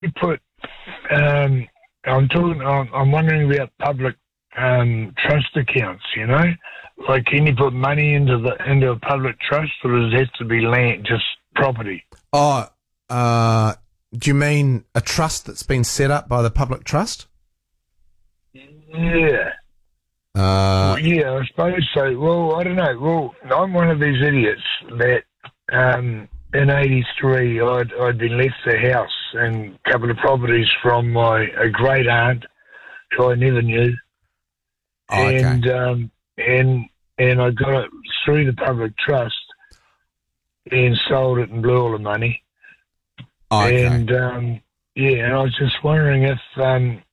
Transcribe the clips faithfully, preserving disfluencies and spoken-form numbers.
you put, um, I'm talking, I'm, I'm wondering about public um, trust accounts, you know? Like, can you put money into the into a public trust, or does it have to be land, just property? Oh, uh, do you mean a trust that's been set up by the public trust? Yeah. Uh, yeah, I suppose so. Well, I don't know. Well, I'm one of these idiots that um, in eighty-three I'd, I'd been left the house and a couple of properties from my a great aunt who I never knew. oh, okay. And, um, and, and I got it through the public trust and sold it and blew all the money. Oh, okay. And, um, yeah, and I was just wondering if... Um,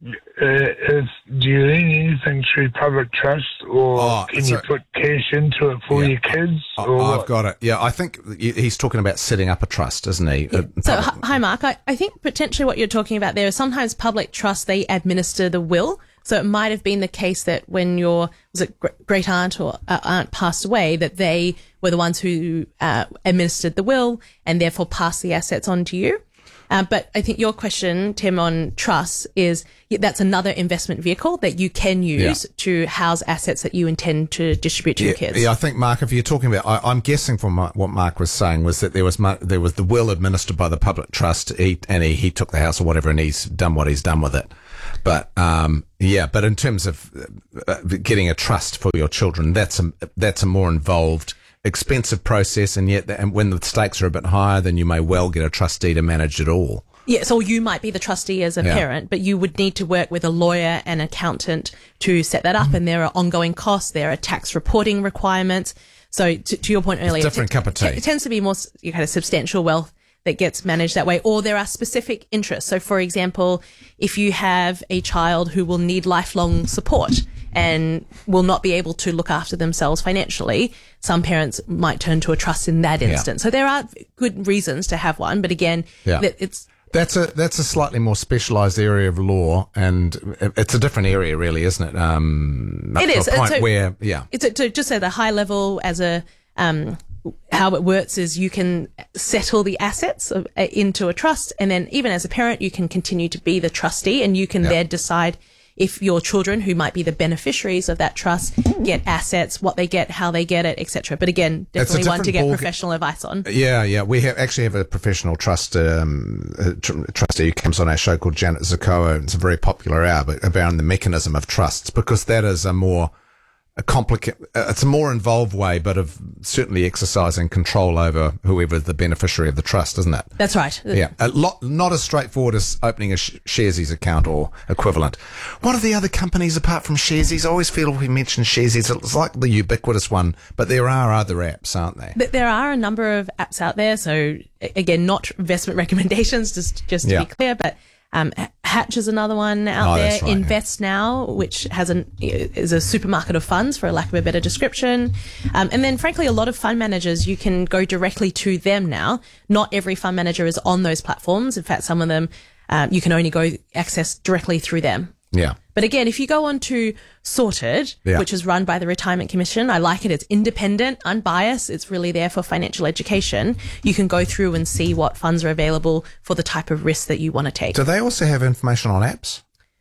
Uh, if do you need anything through public trust, or Oh, can so- you put cash into it for Yeah. your kids? I- Or I've what? got it. Yeah, I think he's talking about setting up a trust, isn't he? Yeah. Uh, So, public- hi, hi, Mark. I, I think potentially what you're talking about there is sometimes public trust, they administer the will. So it might have been the case that when your was it gr- great aunt or uh, aunt passed away, that they were the ones who uh, administered the will and therefore passed the assets on to you. Uh, but I think your question, Tim, on trust is yeah, that's another investment vehicle that you can use Yeah. to house assets that you intend to distribute to yeah, your kids. yeah, I think, Mark, if you're talking about, I, I'm guessing from my, what Mark was saying was that there was mo- there was the will administered by the public trust, he, and he, he took the house or whatever, and he's done what he's done with it. But um, yeah, but in terms of uh, getting a trust for your children, that's a that's a more involved, expensive process, and yet, and when the stakes are a bit higher, then you may well get a trustee to manage it all. Yes, or you might be the trustee as a Yeah. parent, but you would need to work with a lawyer and accountant to set that up, and there are ongoing costs, there are tax reporting requirements. So to, to your point earlier, different it, cup of tea. It tends to be more s- kind of substantial wealth that gets managed that way, or there are specific interests. So, for example, if you have a child who will need lifelong support and will not be able to look after themselves financially, some parents might turn to a trust in that Yeah. instance. So there are good reasons to have one, but again, Yeah. that it's That's a that's a slightly more specialised area of law, and it's a different area, really, isn't it? Um, up It to is. a point So- where, yeah, It's a, to just at a high level, as a um, how it works is you can settle the assets of, uh, into a trust, and then even as a parent, you can continue to be the trustee, and you can Yeah. then decide if your children, who might be the beneficiaries of that trust, get assets, what they get, how they get it, et cetera. But again, It's a definitely one to different get ball- professional advice on. yeah, yeah. We have actually have a professional trust um, uh, tr- trustee who comes on our show called Janet Zakoa. It's a very popular hour, but about the mechanism of trusts, because that is a more a complicated, uh, it's a more involved way, but of certainly exercising control over whoever the beneficiary of the trust, isn't it? That's right. Yeah, a lot, not as straightforward as opening a sh- Sharesies account or equivalent. What are the other companies apart from Sharesies? I always feel we mention Sharesies, it's like the ubiquitous one, but there are other apps, aren't there? Th- There are a number of apps out there. So a- again, not investment recommendations, just just to Yeah. be clear, but um, H- Hatch is another one out Oh, there. that's right, yeah. Invest Now, which has an is a supermarket of funds, for lack of a better description. Um, and then, frankly, a lot of fund managers, you can go directly to them now. Not every fund manager is on those platforms. In fact, some of them um, you can only go access directly through them. Yeah. But again, if you go on to Sorted, Yeah. which is run by the Retirement Commission, I like it. It's independent, unbiased. It's really there for financial education. You can go through and see what funds are available for the type of risk that you want to take. Do they also have information on apps?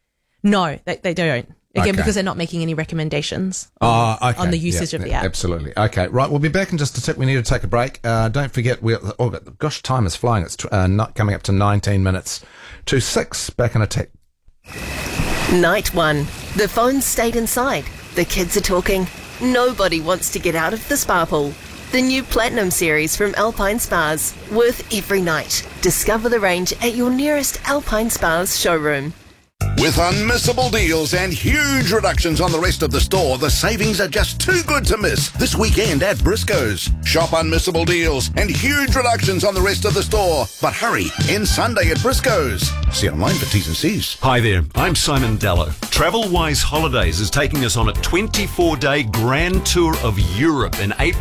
No, they, they don't. Again, Okay. because they're not making any recommendations on, Oh, okay. on the usage Yeah, of the app. Absolutely. Okay, right. We'll be back in just a tick. We need to take a break. Uh, don't forget, we're, oh, gosh, time is flying. It's uh, not coming up to nineteen minutes to six. Back in a tick. Night one. The phones stayed inside. The kids are talking. Nobody wants to get out of the spa pool. The new Platinum series from Alpine Spas. Worth every night. Discover the range at your nearest Alpine Spas showroom. With unmissable deals and huge reductions on the rest of the store, the savings are just too good to miss this weekend at Briscoe's. Shop unmissable deals and huge reductions on the rest of the store. But hurry, end Sunday at Briscoe's. See online for T's and C's. Hi there, I'm Simon Dallow. TravelWise Holidays is taking us on a twenty-four day grand tour of Europe in April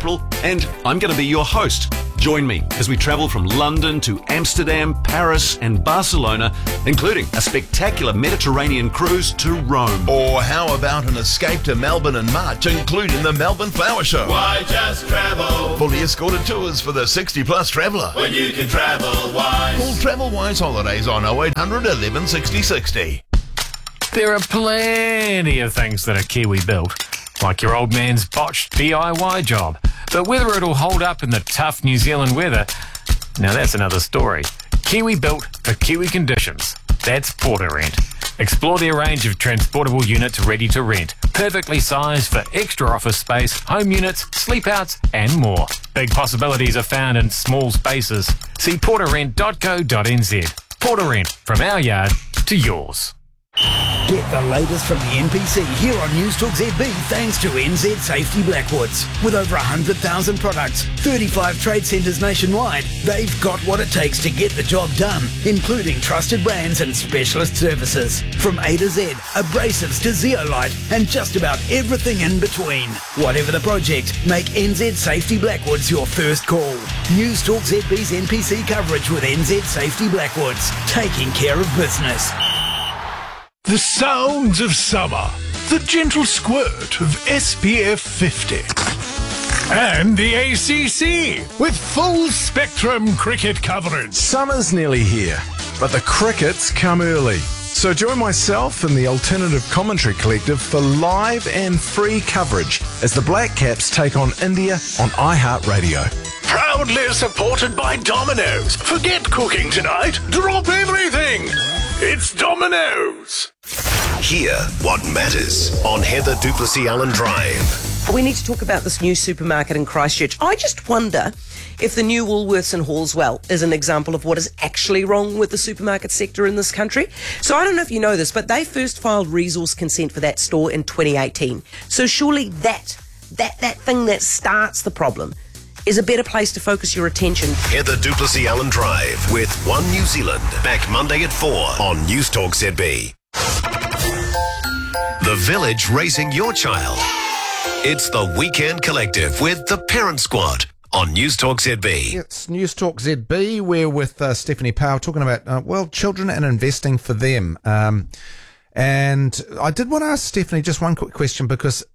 And I'm going to be your host. Join me as we travel from London to Amsterdam, Paris and Barcelona, including a spectacular Mediterranean cruise to Rome. Or how about an escape to Melbourne in March, including the Melbourne Flower Show? Why just travel? Fully escorted tours for the sixty plus traveller. When you can travel wise. Call Travel Wise Holidays on oh eight hundred eleven sixty sixty. There are plenty of things that are Kiwi built, like your old man's botched D I Y job. But whether it'll hold up in the tough New Zealand weather, now that's another story. Kiwi built for Kiwi conditions. That's Portarent. Explore their range of transportable units ready to rent, perfectly sized for extra office space, home units, sleep outs and more. Big possibilities are found in small spaces. See portarent dot co dot n z. Portarent, from our yard to yours. Get the latest from the N P C here on News Talk Z B thanks to N Z Safety Blackwoods. With over one hundred thousand products, thirty-five trade centres nationwide, they've got what it takes to get the job done, including trusted brands and specialist services. From A to Z, abrasives to zeolite, and just about everything in between. Whatever the project, make N Z Safety Blackwoods your first call. News Talk Z B's N P C coverage with N Z Safety Blackwoods, taking care of business. The sounds of summer, the gentle squirt of S P F fifty. And the A C C with full spectrum cricket coverage. Summer's nearly here, but the crickets come early. So join myself and the Alternative Commentary Collective for live and free coverage as the Black Caps take on India on iHeartRadio. Proudly supported by Domino's. Forget cooking tonight. Drop everything. It's Domino's. Hear what matters on Heather Duplessis Allen Drive. We need to talk about this new supermarket in Christchurch. I just wonder if the new Woolworths in Hallswell is an example of what is actually wrong with the supermarket sector in this country. So I don't know if you know this, but they first filed resource consent for that store in twenty eighteen. So surely that, that, that thing that starts the problem is a better place to focus your attention. Heather Duplessis Allen Drive with One New Zealand. Back Monday at four on News Talk Z B. The Village raising your child. It's the Weekend Collective with the Parent Squad on News Talk Z B. It's News Talk Z B. We're with uh, Stephanie Powell talking about, uh, well, children and investing for them. Um, and I did want to ask Stephanie just one quick question, because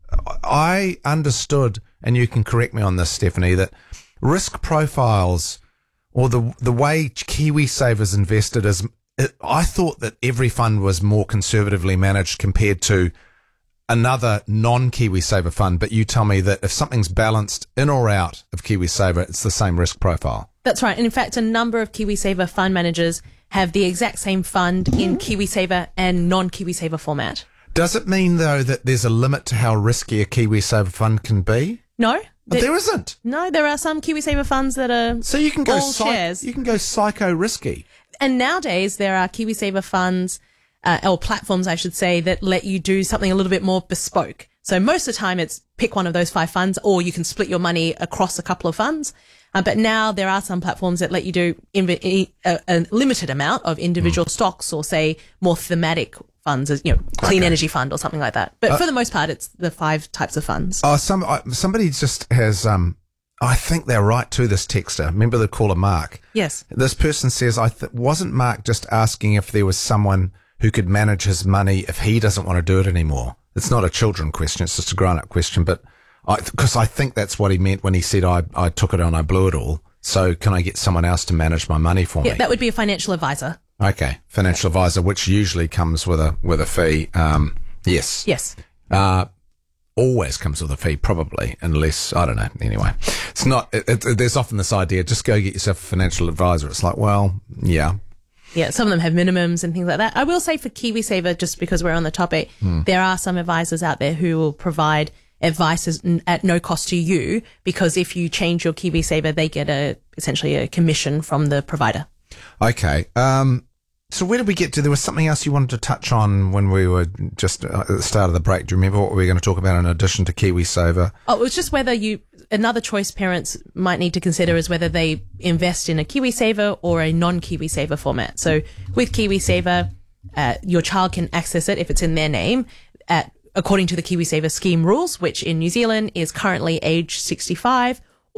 I understood, and you can correct me on this, Stephanie, that risk profiles or the the way KiwiSaver's invested is, I thought that every fund was more conservatively managed compared to another non-KiwiSaver fund, but you tell me that if something's balanced in or out of KiwiSaver, it's the same risk profile. That's right. And in fact, a number of KiwiSaver fund managers have the exact same fund in KiwiSaver and non-KiwiSaver format. Does it mean, though, that there's a limit to how risky a KiwiSaver fund can be? No. But there isn't. No, there are some KiwiSaver funds that are so you can go all psych- shares. You can go psycho risky. And nowadays there are KiwiSaver funds, uh, or platforms, I should say, that let you do something a little bit more bespoke. So most of the time it's pick one of those five funds, or you can split your money across a couple of funds. Uh, but now there are some platforms that let you do inv- a, a limited amount of individual mm. stocks, or say more thematic funds, as you know, clean okay. energy fund or something like that. But uh, for the most part, it's the five types of funds. Oh, some uh, somebody just has. Um, I think they're right too. This texter, remember the caller Mark? Yes. This person says, "I th- wasn't Mark just asking if there was someone who could manage his money if he doesn't want to do it anymore?" It's not a children question; it's just a grown-up question. But because I, I think that's what he meant when he said, "I I took it and I blew it all." So can I get someone else to manage my money for yeah, me? That would be a financial advisor. Okay, financial advisor, which usually comes with a with a fee. Um, yes. Yes. Uh, always comes with a fee, probably, unless, I don't know. Anyway, it's not. It, it, there's often this idea: just go get yourself a financial advisor. It's like, well, yeah. Yeah, some of them have minimums and things like that. I will say for KiwiSaver, just because we're on the topic, hmm. there are some advisors out there who will provide advice at no cost to you, because if you change your KiwiSaver, they get a essentially a commission from the provider. Okay. Um, so where did we get to? There was something else you wanted to touch on when we were just at the start of the break. Do you remember what we were going to talk about in addition to KiwiSaver? Oh, it was just whether you, another choice parents might need to consider is whether they invest in a KiwiSaver or a non-KiwiSaver format. So with KiwiSaver, uh, your child can access it if it's in their name at according to the KiwiSaver scheme rules, which in New Zealand is currently age sixty-five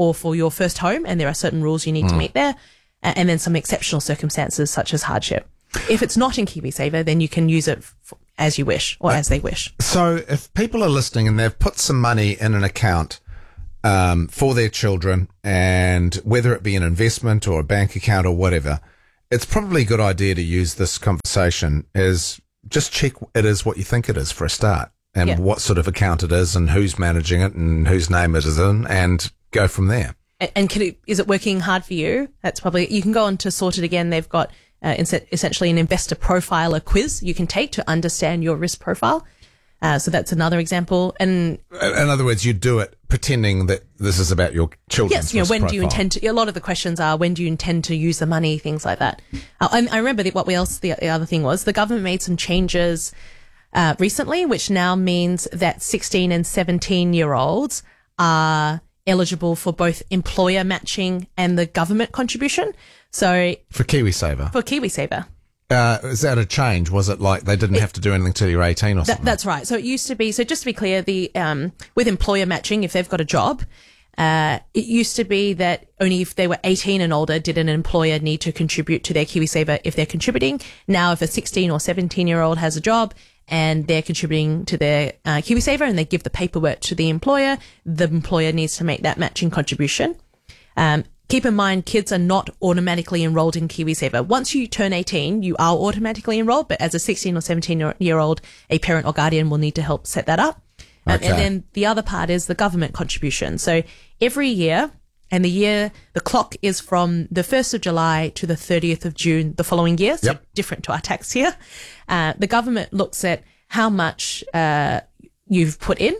or for your first home, and there are certain rules you need to Mm. meet there, a- and then some exceptional circumstances such as hardship. If it's not in KiwiSaver, then you can use it f- as you wish or as they wish. So if people are listening and they've put some money in an account um, for their children, and whether it be an investment or a bank account or whatever, it's probably a good idea to use this conversation is just check it is what you think it is for a start, and Yeah. what sort of account it is and who's managing it and whose name it is in, and go from there. And, and can it, is it working hard for you? That's probably, you can go on to Sort It Again. They've got uh, inse- essentially an investor profiler quiz you can take to understand your risk profile. Uh, so that's another example. And In other words, you do it pretending that this is about your children's yes, you know, risk when do you profile. intend to, a lot of the questions are, when do you intend to use the money, things like that. Uh, and I remember that what we else, the, the other thing was the government made some changes uh, recently, which now means that sixteen and seventeen year olds are eligible for both employer matching and the government contribution. So For KiwiSaver. for KiwiSaver. Uh, is that a change? Was it like they didn't have to do anything till you're eighteen or That, something? that's right. So it used to be, so just to be clear, the um, with employer matching, if they've got a job, uh, it used to be that only if they were eighteen and older did an employer need to contribute to their KiwiSaver if they're contributing. Now, if a sixteen or seventeen year old has a job and they're contributing to their uh, KiwiSaver and they give the paperwork to the employer, the employer needs to make that matching contribution. Um, Keep in mind, kids are not automatically enrolled in KiwiSaver. Once you turn eighteen, you are automatically enrolled, but as a sixteen or seventeen year old, a parent or guardian will need to help set that up. Um, Okay. and then the other part is the government contribution. So every year, and the year, the clock is from the first of July to the thirtieth of June the following year, so Yep. different to our tax year. Uh, the government looks at how much uh, you've put in.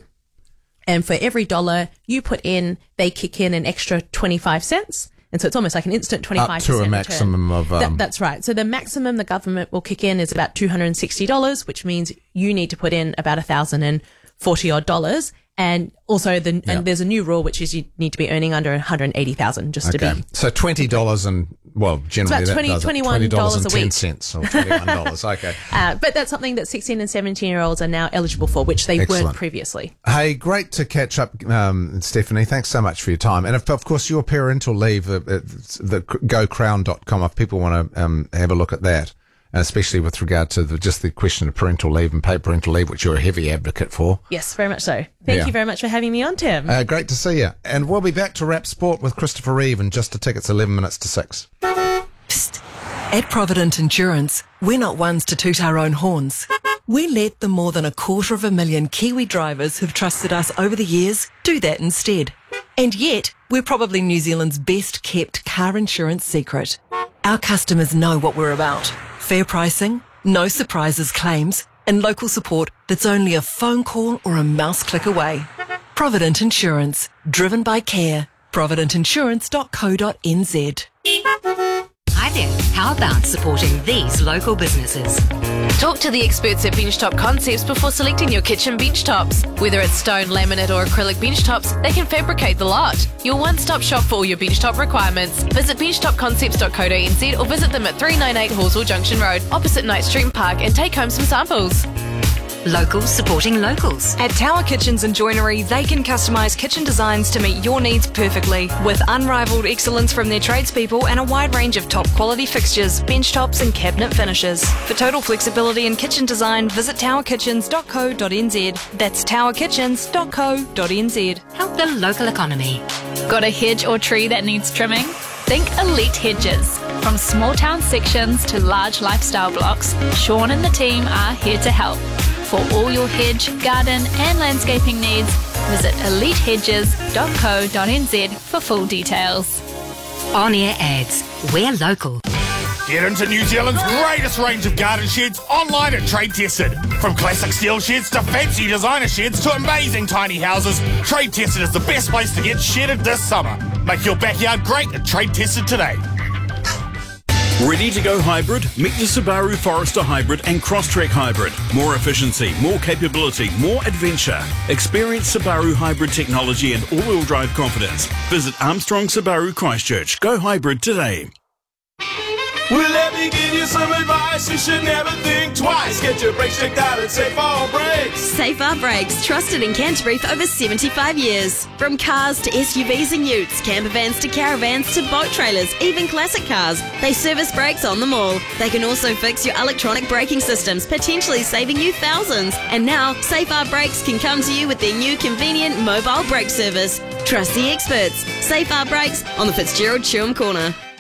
And for every dollar you put in, they kick in an extra twenty-five cents. And so it's almost like an instant twenty-five Up percent to a return. maximum of, That- um, that's right. So the maximum the government will kick in is about two hundred sixty dollars, which means you need to put in about one thousand forty odd dollars. And also the, Yeah. and there's a new rule, which is you need to be earning under one hundred eighty thousand just to Okay. be. So twenty dollars and, well, generally about that twenty does it. twenty-one twenty dollars dollars and a week. ten cents or twenty-one dollars. Okay. Uh, but that's something that sixteen and seventeen year olds are now eligible for, which they Excellent. weren't previously. Hey, great to catch up, um, Stephanie. Thanks so much for your time. And if, of course, your parental leave, uh, it's the go crown dot com, if people want to um, have a look at that, and especially with regard to the, just the question of parental leave and paid parental leave, which you're a heavy advocate for. Yes, very much so. Thank Yeah. you very much for having me on, Tim. Uh, great to see you. And we'll be back to Wrap Sport with Christopher Reeve in just a tick. It's eleven minutes to six. At Provident Insurance, we're not ones to toot our own horns. We let the more than a quarter of a million Kiwi drivers who've trusted us over the years do that instead. And yet, we're probably New Zealand's best kept car insurance secret. Our customers know what we're about. Fair pricing, no surprises claims, and local support that's only a phone call or a mouse click away. Provident Insurance, driven by care. provident insurance dot co dot n z. Hi there. How about supporting these local businesses? Talk to the experts at Benchtop Concepts before selecting your kitchen bench tops. Whether it's stone, laminate or acrylic bench tops, they can fabricate the lot. Your one-stop shop for all your bench top requirements. Visit benchtop concepts dot co dot n z or visit them at three ninety-eight Horsell Junction Road, opposite Knight Street Park, and take home some samples. Locals supporting locals. At Tower Kitchens and Joinery, they can customise kitchen designs to meet your needs perfectly. With unrivaled excellence from their tradespeople and a wide range of top quality fixtures, bench tops and cabinet finishes. For total flexibility in kitchen design, visit tower kitchens dot co dot n z. That's tower kitchens dot co dot n z. Help the local economy. Got a hedge or tree that needs trimming? Think Elite Hedges. From small town sections to large lifestyle blocks, Sean and the team are here to help. For all your hedge, garden and landscaping needs, visit elite hedges dot co dot n z for full details. On-air ads. We're local. Get into New Zealand's greatest range of garden sheds online at Trade Tested. From classic steel sheds to fancy designer sheds to amazing tiny houses, Trade Tested is the best place to get shedded this summer. Make your backyard great at Trade Tested today. Ready to go hybrid? Meet the Subaru Forester Hybrid and Crosstrek Hybrid. More efficiency, more capability, more adventure. Experience Subaru hybrid technology and all-wheel drive confidence. Visit Armstrong Subaru Christchurch. Go hybrid today. Will there be me give you some advice. You should never think twice. Get your brakes checked out at Safe R Brakes. Safe R Brakes, trusted in Canterbury for over seventy-five years. From cars to S U Vs and utes, camper vans to caravans to boat trailers, even classic cars, they service brakes on them all. They can also fix your electronic braking systems, potentially saving you thousands. And now, Safe R Brakes can come to you with their new convenient mobile brake service. Trust the experts. Safe R Brakes on the Fitzgerald Chewham Corner.